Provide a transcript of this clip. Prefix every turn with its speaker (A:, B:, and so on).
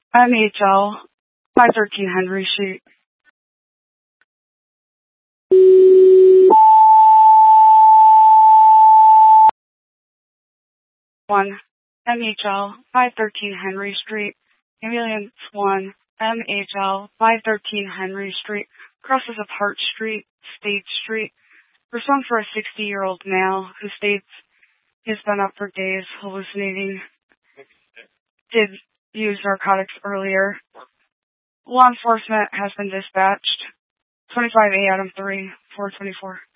A: MHL 513 Henry Street. One MHL 513 Henry Street. Ambulance 1 MHL 513 Henry Street. Crosses of Hart Street, State Street. Respond for a 60-year-old male who states he's been up for days hallucinating. Did use narcotics earlier. Law enforcement has been dispatched. 25A Adam 3, 424.